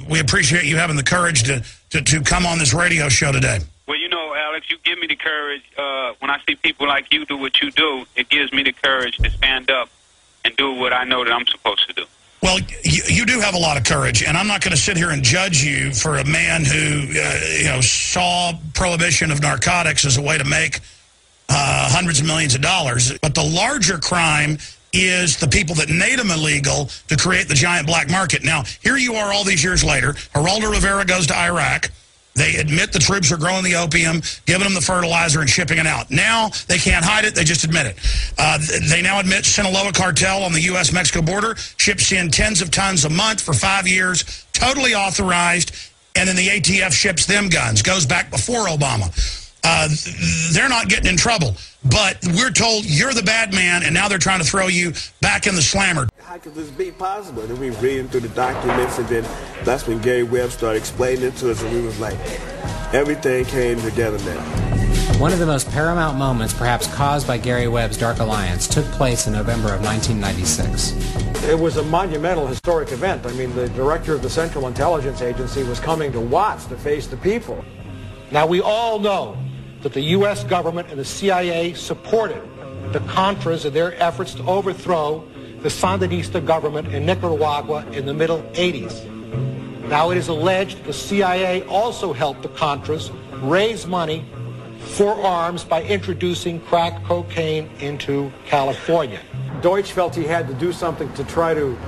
we appreciate you having the courage to come on this radio show today. Well, you know, Alex, you give me the courage. When I see people like you do what you do, it gives me the courage to stand up and do what I know that I'm supposed to do. Well, you do have a lot of courage, and I'm not going to sit here and judge you for a man who, saw prohibition of narcotics as a way to make hundreds of millions of dollars. But the larger crime is the people that made them illegal to create the giant black market. Now, here you are all these years later. Geraldo Rivera goes to Iraq. They admit the troops are growing the opium, giving them the fertilizer, and shipping it out. Now, they can't hide it. They just admit it. They now admit Sinaloa cartel on the U.S.-Mexico border ships in tens of tons a month for 5 years, totally authorized, and then the ATF ships them guns. Goes back before Obama. They're not getting in trouble. But we're told you're the bad man, and now they're trying to throw you back in the slammer. How could this be possible? And then we read through the documents, and then that's when Gary Webb started explaining it to us, and we was like, everything came together now. One of the most paramount moments, perhaps caused by Gary Webb's Dark Alliance, took place in November of 1996. It was a monumental historic event. I mean, the director of the Central Intelligence Agency was coming to Watts to face the people. Now, we all know that the U.S. government and the CIA supported the Contras in their efforts to overthrow the Sandinista government in Nicaragua in the middle 80s. Now it is alleged the CIA also helped the Contras raise money for arms by introducing crack cocaine into California. Deutsch felt he had to do something to try to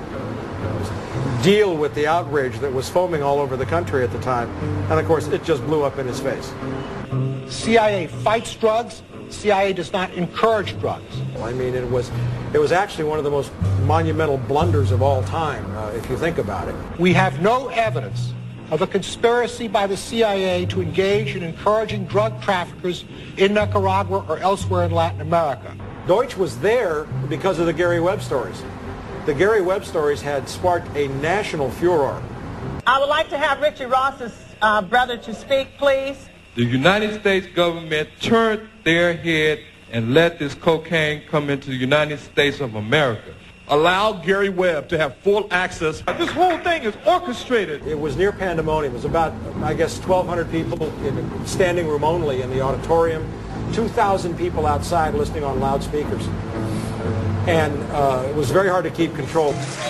deal with the outrage that was foaming all over the country at the time. And of course, it just blew up in his face. CIA fights drugs. CIA does not encourage drugs. I mean, it was actually one of the most monumental blunders of all time, if you think about it. We have no evidence of a conspiracy by the CIA to engage in encouraging drug traffickers in Nicaragua or elsewhere in Latin America. Deutsch was there because of the Gary Webb stories. The Gary Webb stories had sparked a national furor. I would like to have Richard Ross's brother to speak, please. The United States government turned their head and let this cocaine come into the United States of America. Allow Gary Webb to have full access. This whole thing is orchestrated. It was near pandemonium. It was about, I guess, 1,200 people in a standing room only in the auditorium, 2,000 people outside listening on loudspeakers. And it was very hard to keep control.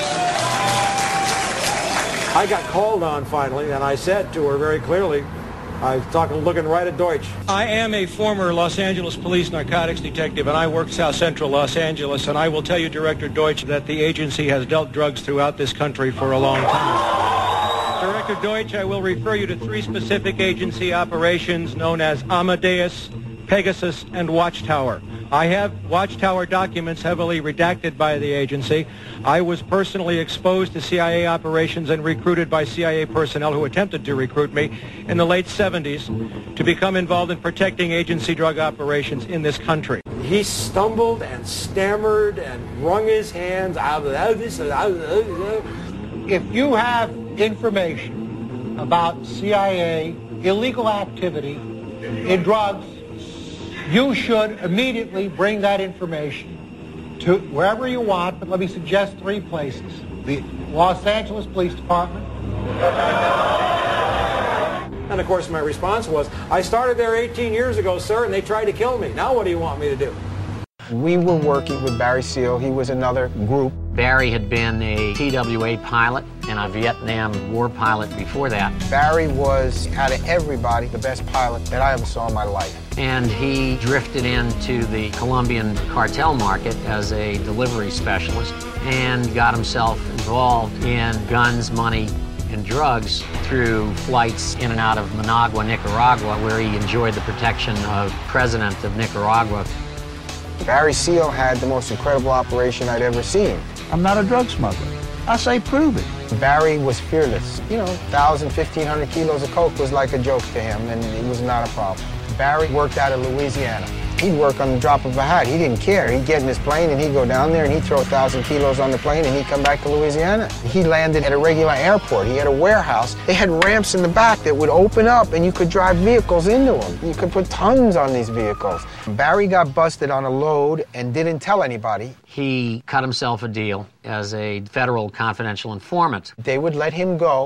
I got called on finally, and I said to her very clearly, I was looking right at Deutsch. I am a former Los Angeles police narcotics detective, and I worked South Central Los Angeles, and I will tell you, Director Deutsch, that the agency has dealt drugs throughout this country for a long time. Director Deutsch, I will refer you to 3 specific agency operations known as Amadeus, Pegasus, and Watchtower. I have Watchtower documents heavily redacted by the agency. I was personally exposed to CIA operations and recruited by CIA personnel who attempted to recruit me in the late 70s to become involved in protecting agency drug operations in this country. He stumbled and stammered and wrung his hands. If you have information about CIA illegal activity in drugs, you should immediately bring that information to wherever you want, but let me suggest 3 places. The Los Angeles Police Department. And of course my response was, I started there 18 years ago, sir, and they tried to kill me. Now what do you want me to do? We were working with Barry Seal. He was another group. Barry had been a TWA pilot and a Vietnam War pilot before that. Barry was, out of everybody, the best pilot that I ever saw in my life. And he drifted into the Colombian cartel market as a delivery specialist and got himself involved in guns, money, and drugs through flights in and out of Managua, Nicaragua, where he enjoyed the protection of the president of Nicaragua. Barry Seal had the most incredible operation I'd ever seen. I'm not a drug smuggler. I say prove it. Barry was fearless. 1,000, 1,500 kilos of coke was like a joke to him, and it was not a problem. Barry worked out of Louisiana. He'd work on the drop of a hat. He didn't care. He'd get in his plane and he'd go down there and he'd throw 1,000 kilos on the plane and he'd come back to Louisiana. He landed at a regular airport. He had a warehouse. They had ramps in the back that would open up and you could drive vehicles into them. You could put tons on these vehicles. Barry got busted on a load and didn't tell anybody. He cut himself a deal as a federal confidential informant. They would let him go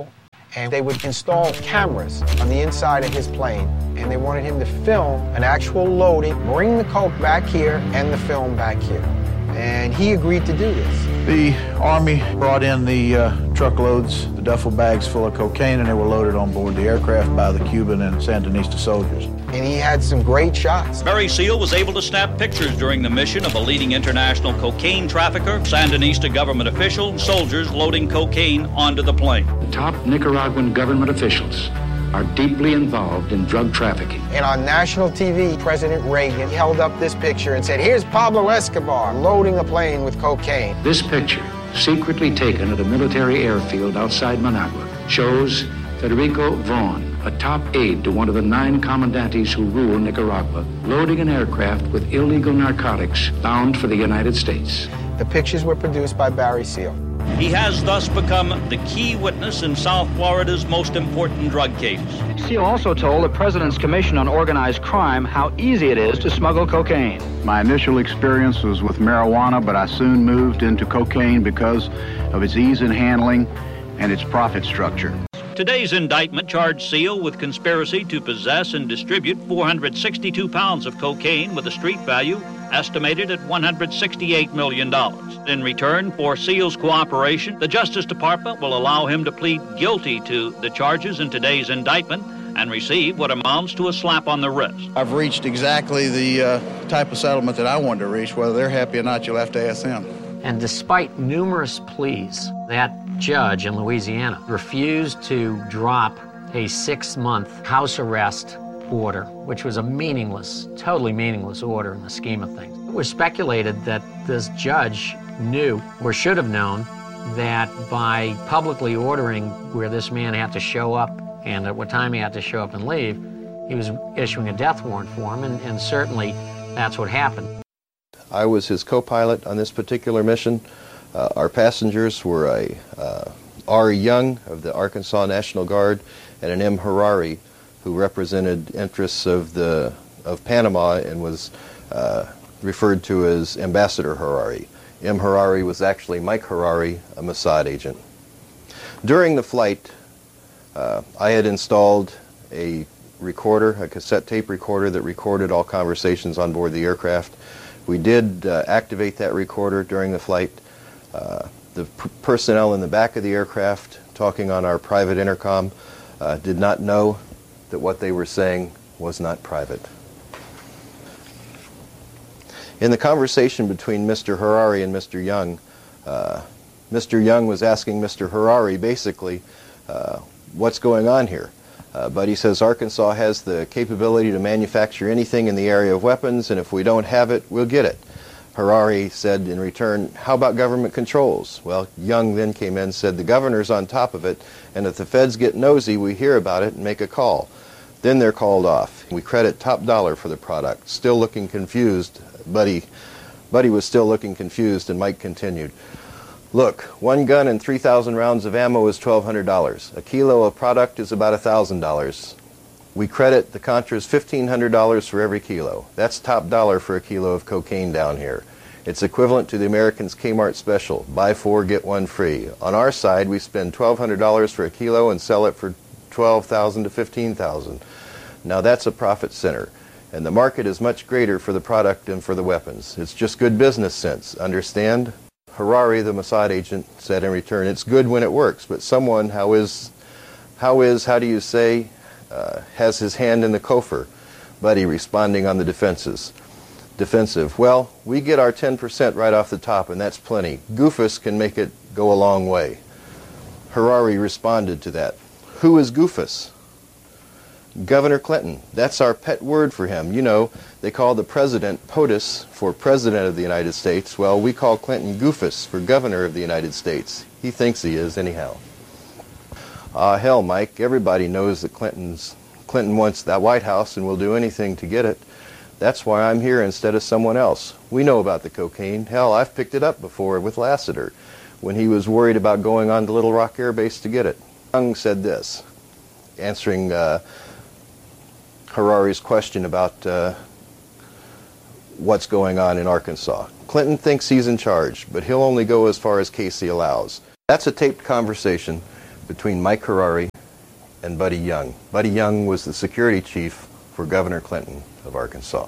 and they would install cameras on the inside of his plane, and they wanted him to film an actual loading, bring the coke back here and the film back here. And he agreed to do this. The Army brought in the truckloads, the duffel bags full of cocaine, and they were loaded on board the aircraft by the Cuban and Sandinista soldiers. And he had some great shots. Barry Seal was able to snap pictures during the mission of a leading international cocaine trafficker, Sandinista government officials, soldiers loading cocaine onto the plane. The top Nicaraguan government officials are deeply involved in drug trafficking. And on national TV, President Reagan held up this picture and said, "Here's Pablo Escobar loading a plane with cocaine." This picture, secretly taken at a military airfield outside Managua, shows Federico Vaughn, a top aide to one of the 9 commandantes who rule Nicaragua, loading an aircraft with illegal narcotics bound for the United States. The pictures were produced by Barry Seal. He has thus become the key witness in South Florida's most important drug case. Seal also told the President's Commission on Organized Crime how easy it is to smuggle cocaine. My initial experience was with marijuana, but I soon moved into cocaine because of its ease in handling and its profit structure. Today's indictment charged Seal with conspiracy to possess and distribute 462 pounds of cocaine with a street value estimated at $168 million. In return for Seal's cooperation, the Justice Department will allow him to plead guilty to the charges in today's indictment and receive what amounts to a slap on the wrist. I've reached exactly the type of settlement that I wanted to reach. Whether they're happy or not, you'll have to ask them. And despite numerous pleas, that judge in Louisiana refused to drop a 6-month house arrest order, which was a meaningless, totally meaningless order in the scheme of things. It was speculated that this judge knew, or should have known, that by publicly ordering where this man had to show up and at what time he had to show up and leave, he was issuing a death warrant for him, and certainly that's what happened. I was his co-pilot on this particular mission. Our passengers were R. Young of the Arkansas National Guard and an M. Harari, who represented interests of Panama and was referred to as Ambassador Harari. M. Harari was actually Mike Harari, a Mossad agent. During the flight, I had installed a recorder, a cassette tape recorder that recorded all conversations on board the aircraft. We did activate that recorder during the flight. The personnel in the back of the aircraft talking on our private intercom did not know that what they were saying was not private. In the conversation between Mr. Harari and Mr. Young, Mr. Young was asking Mr. Harari basically, what's going on here? But he says Arkansas has the capability to manufacture anything in the area of weapons, and if we don't have it, we'll get it. Harari said in return, how about government controls? Well, Young then came in and said the governor's on top of it, and if the feds get nosy, we hear about it and make a call. Then they're called off. We credit top dollar for the product. Still looking confused. Buddy was still looking confused, and Mike continued. Look, 1 gun and 3,000 rounds of ammo is $1,200. A kilo of product is about $1,000. We credit the Contras $1,500 for every kilo. That's top dollar for a kilo of cocaine down here. It's equivalent to the Americans' Kmart special, buy 4, get 1 free. On our side, we spend $1,200 for a kilo and sell it for $12,000 to $15,000. Now that's a profit center, and the market is much greater for the product than for the weapons. It's just good business sense, understand? Harari, the Mossad agent, said in return, it's good when it works, but someone, how do you say, has his hand in the coffer. Buddy responding on the defensive. Well, we get our 10% right off the top, and that's plenty. Goofus can make it go a long way. Harari responded to that. Who is Goofus? Governor Clinton. That's our pet word for him. You know, they call the president POTUS for President of the United States. Well, we call Clinton Goofus for Governor of the United States. He thinks he is, anyhow. Hell, Mike, everybody knows that Clinton wants that White House and will do anything to get it. That's why I'm here instead of someone else. We know about the cocaine. Hell, I've picked it up before with Lassiter when he was worried about going on to Little Rock Air Base to get it. Young said this, answering Harari's question about what's going on in Arkansas. Clinton thinks he's in charge, but he'll only go as far as Casey allows. That's a taped conversation between Mike Harari and Buddy Young. Buddy Young was the security chief for Governor Clinton of Arkansas.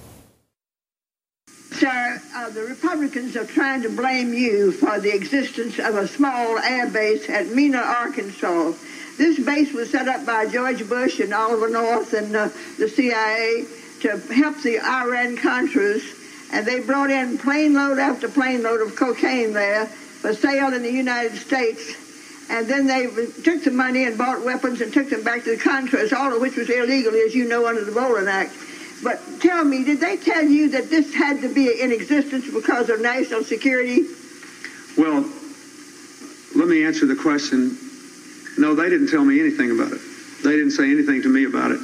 Sir, the Republicans are trying to blame you for the existence of a small air base at Mena, Arkansas. This base was set up by George Bush and Oliver North and the CIA to help the Iran-Contras, and they brought in plane load after plane load of cocaine there for sale in the United States. And then they took the money and bought weapons and took them back to the Contras, all of which was illegal, as you know, under the Boland Act. But tell me, did they tell you that this had to be in existence because of national security? Well, let me answer the question. No, they didn't tell me anything about it. They didn't say anything to me about it.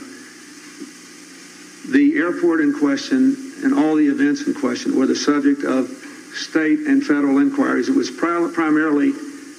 The airport in question and all the events in question were the subject of state and federal inquiries. It was primarily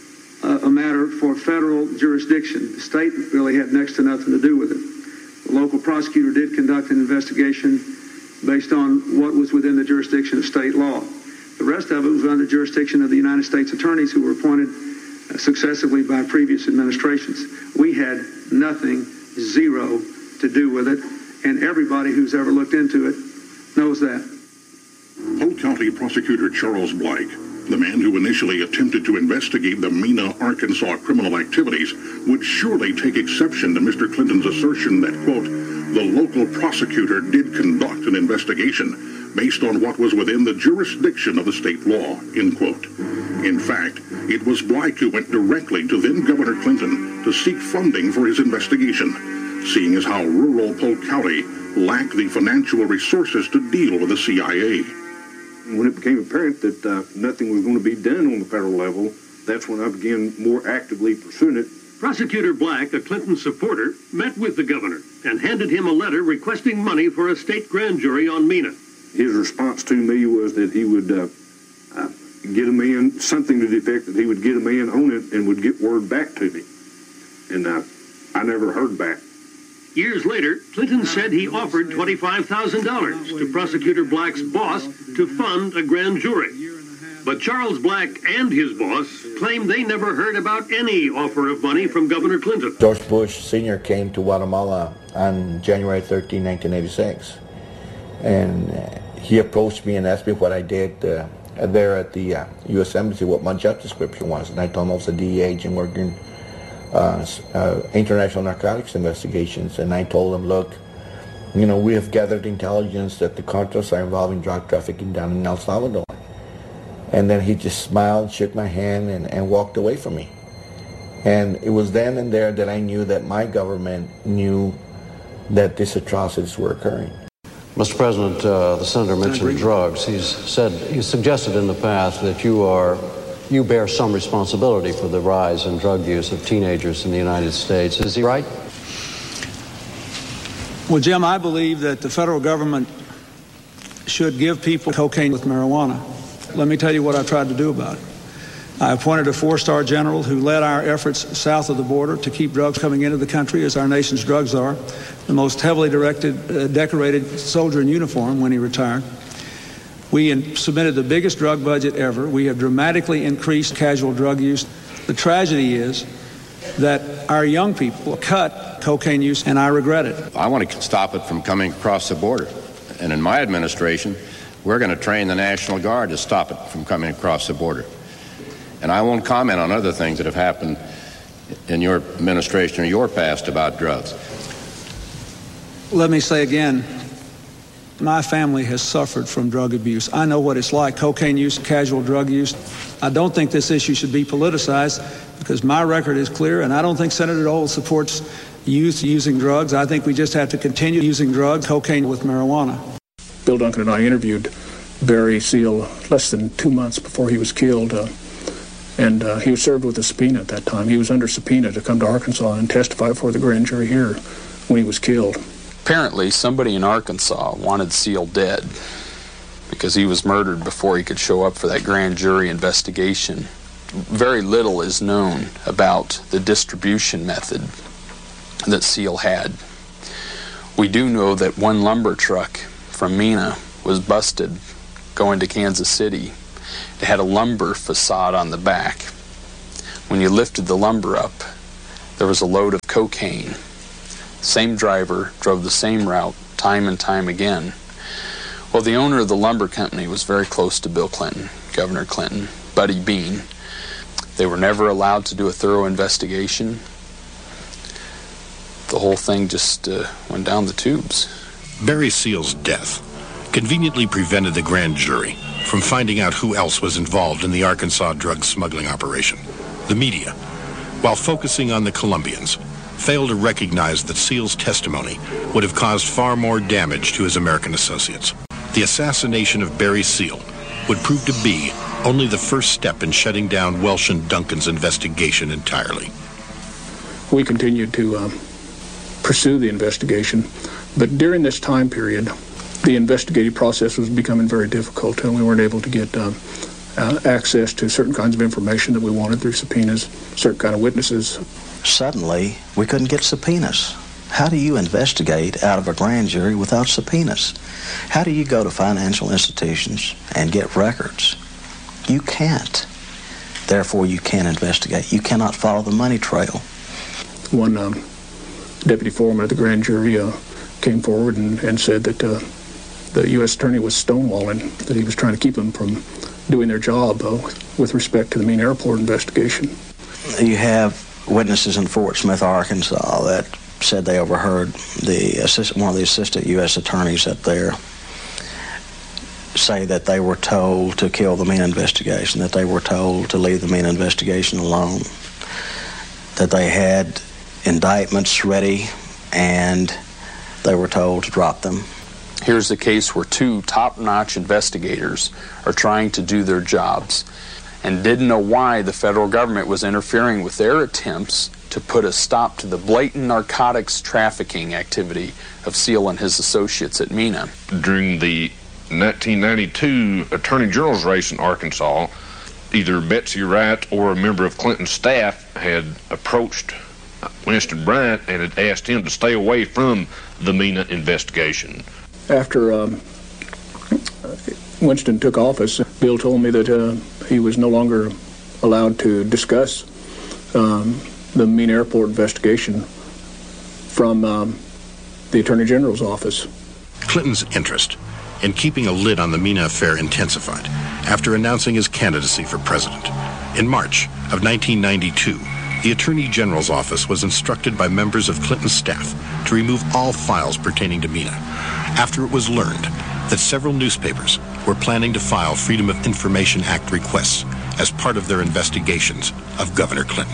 a matter for federal jurisdiction. The state really had next to nothing to do with it. The local prosecutor did conduct an investigation based on what was within the jurisdiction of state law. The rest of it was under jurisdiction of the United States attorneys who were appointed successively by previous administrations. We had nothing, zero, to do with it, and everybody who's ever looked into it knows that. Polk County Prosecutor Charles Black, the man who initially attempted to investigate the Mena, Arkansas criminal activities, would surely take exception to Mr. Clinton's assertion that, quote, the local prosecutor did conduct an investigation based on what was within the jurisdiction of the state law, end quote. In fact, it was Black who went directly to then Governor Clinton to seek funding for his investigation, seeing as how rural Polk County lacked the financial resources to deal with the CIA. When it became apparent that nothing was going to be done on the federal level, that's when I began more actively pursuing it. Prosecutor Black, a Clinton supporter, met with the governor and handed him a letter requesting money for a state grand jury on Mena. His response to me was that he would get a man, something to the effect that he would get a man on it and would get word back to me. And I never heard back. Years later, Clinton said he offered $25,000 to Prosecutor Black's boss to fund a grand jury. But Charles Black and his boss claimed they never heard about any offer of money from Governor Clinton. George Bush Sr. came to Guatemala on January 13, 1986. And he approached me and asked me what I did there at the U.S. Embassy, what my job description was. And I told him I was a DEA agent working international narcotics investigations, and I told him, look, you know, we have gathered intelligence that the Contras are involved in drug trafficking down in El Salvador. And then he just smiled, shook my hand, and walked away from me. And it was then and there that I knew that my government knew that these atrocities were occurring. Mr. President, the senator mentioned drugs. He's suggested in the past that you bear some responsibility for the rise in drug use of teenagers in the United States. Is he right? Well, Jim, I believe that the federal government should give people cocaine with marijuana. Let me tell you what I tried to do about it. I appointed a four-star general who led our efforts south of the border to keep drugs coming into the country, as our nation's drugs are, the most heavily decorated soldier in uniform when he retired. We submitted the biggest drug budget ever. We have dramatically increased casual drug use. The tragedy is that our young people cut cocaine use, and I regret it. I want to stop it from coming across the border. And in my administration, we're going to train the National Guard to stop it from coming across the border. And I won't comment on other things that have happened in your administration or your past about drugs. Let me say again, my family has suffered from drug abuse. I know what it's like, cocaine use, casual drug use. I don't think this issue should be politicized because my record is clear, and I don't think Senator Dole supports youth using drugs. I think we just have to continue using drugs, cocaine with marijuana. Bill Duncan and I interviewed Barry Seal less than 2 months before he was killed, and he was served with a subpoena at that time. He was under subpoena to come to Arkansas and testify before the grand jury here when he was killed. Apparently, somebody in Arkansas wanted Seal dead because he was murdered before he could show up for that grand jury investigation. Very little is known about the distribution method that Seal had. We do know that one lumber truck from Mena was busted going to Kansas City. It had a lumber facade on the back. When you lifted the lumber up, there was a load of cocaine. Same driver drove the same route time and time again. Well, the owner of the lumber company was very close to Bill Clinton, Governor Clinton, Buddy Bean. They were never allowed to do a thorough investigation. The whole thing just went down the tubes. Barry Seal's death conveniently prevented the grand jury from finding out who else was involved in the Arkansas drug smuggling operation. The media, while focusing on the Colombians, failed to recognize that Seal's testimony would have caused far more damage to his American associates. The assassination of Barry Seal would prove to be only the first step in shutting down Welsh and Duncan's investigation entirely. We continued to pursue the investigation, but during this time period, the investigative process was becoming very difficult, and we weren't able to get access to certain kinds of information that we wanted through subpoenas, certain kind of witnesses. Suddenly, we couldn't get subpoenas. How do you investigate out of a grand jury without subpoenas? How do you go to financial institutions and get records? You can't. Therefore, you can't investigate. You cannot follow the money trail. One deputy foreman of the grand jury came forward and said that the U.S. attorney was stonewalling, that he was trying to keep them from doing their job with respect to the Mena Airport investigation. You have witnesses in Fort Smith, Arkansas, that said they overheard one of the assistant U.S. attorneys up there say that they were told to kill the Mena investigation, that they were told to leave the Mena investigation alone, that they had indictments ready and they were told to drop them. Here's a case where two top-notch investigators are trying to do their jobs and didn't know why the federal government was interfering with their attempts to put a stop to the blatant narcotics trafficking activity of Seal and his associates at Mena. During the 1992 Attorney General's race in Arkansas, either Betsy Wright or a member of Clinton's staff had approached Winston Bryant and had asked him to stay away from the Mena investigation. After Winston took office, Bill told me that he was no longer allowed to discuss the Mena Airport investigation from the Attorney General's office. Clinton's interest in keeping a lid on the Mena affair intensified after announcing his candidacy for president. In March of 1992, the Attorney General's office was instructed by members of Clinton's staff to remove all files pertaining to Mena, after it was learned that several newspapers were planning to file Freedom of Information Act requests as part of their investigations of Governor Clinton.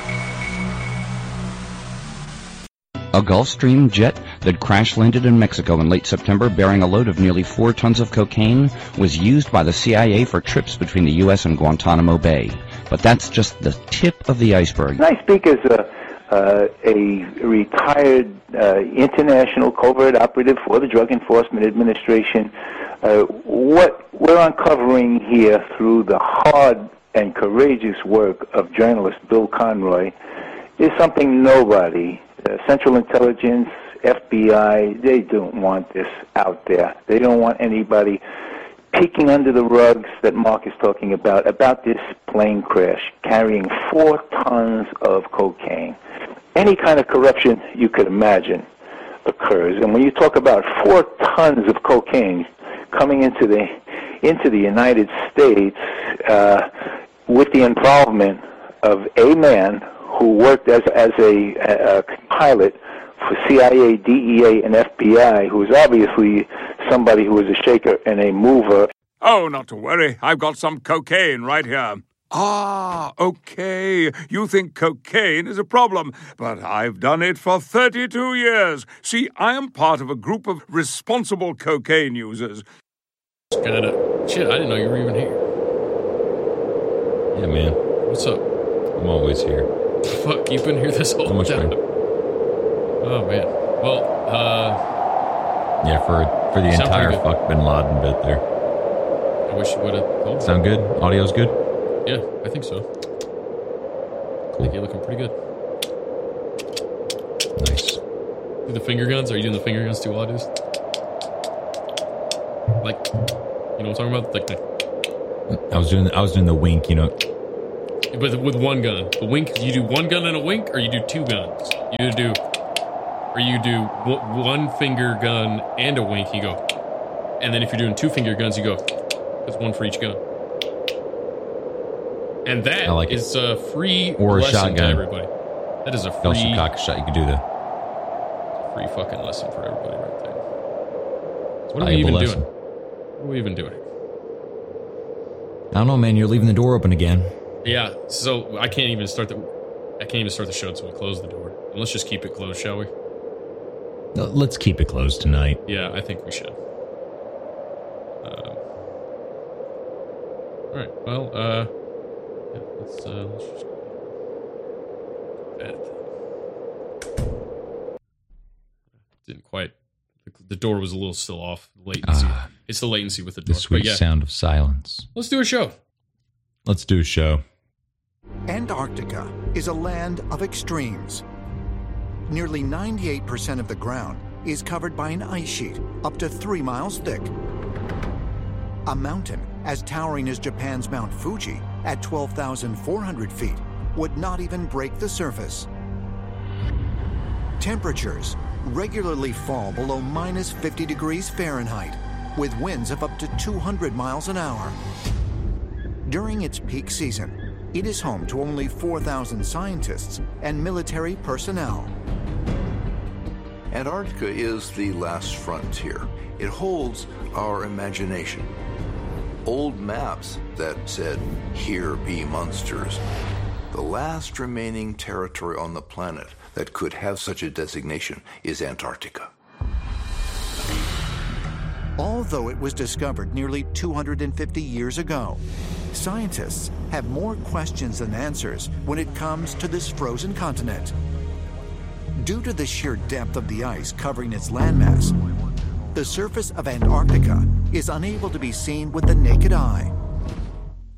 A Gulfstream jet that crash-landed in Mexico in late September bearing a load of nearly 4 tons of cocaine was used by the CIA for trips between the U.S. and Guantanamo Bay. But that's just the tip of the iceberg. I speak as a retired international covert operative for the Drug Enforcement Administration. What we're uncovering here through the hard and courageous work of journalist Bill Conroy is something nobody, Central Intelligence, FBI, they don't want this out there. They don't want anybody peeking under the rugs that Mark is talking about this plane crash carrying 4 tons of cocaine. Any kind of corruption you could imagine occurs. And when you talk about 4 tons of cocaine coming into the United States with the involvement of a man who worked as a pilot for CIA, DEA, and FBI, who is obviously somebody who is a shaker and a mover. Oh, not to worry. I've got some cocaine right here. Ah, okay. You think cocaine is a problem, but I've done it for 32 years. See, I am part of a group of responsible cocaine users. Shit, I didn't know you were even here. Yeah, man. What's up? I'm always here. Fuck, you've been here this whole time. Oh, man. Well, yeah, for the entire fuck Bin Laden bit there. I wish you would have told me. Sound good? Audio's good? Yeah, I think so. Cool. I think you're looking pretty good. Nice. Do the finger guns? Are you doing the finger guns too, Audis? Like, you know what I'm talking about? Like I was doing the wink, you know. Yeah, But with one gun. The wink, you do one gun and a wink, or you do two guns? You do one finger gun and a wink, you go. And then if you're doing two finger guns, you go. That's one for each gun. And that is a free or a lesson shotgun. to everybody. That is a free... Also cock a shot, you could do that. Free fucking lesson for everybody right there. So what are we even doing? What are we even doing? I don't know, man. You're leaving the door open again. Yeah, so I can't even start the show until we close the door. And let's just keep it closed, shall we? Let's keep it closed tonight. Yeah, I think we should. All right. Well, yeah, let's just that. Didn't quite. The door was a little still off. Latency. It's the latency with the door. The sweet sound of silence. Let's do a show. Let's do a show. Antarctica is a land of extremes. Nearly 98% of the ground is covered by an ice sheet up to 3 miles thick. A mountain as towering as Japan's Mount Fuji at 12,400 feet would not even break the surface. Temperatures regularly fall below minus 50 degrees Fahrenheit, with winds of up to 200 miles an hour. During its peak season, it is home to only 4,000 scientists and military personnel. Antarctica is the last frontier. It holds our imagination. Old maps that said, "Here be monsters." The last remaining territory on the planet that could have such a designation is Antarctica. Although it was discovered nearly 250 years ago, scientists have more questions than answers when it comes to this frozen continent. Due to the sheer depth of the ice covering its landmass, the surface of Antarctica is unable to be seen with the naked eye.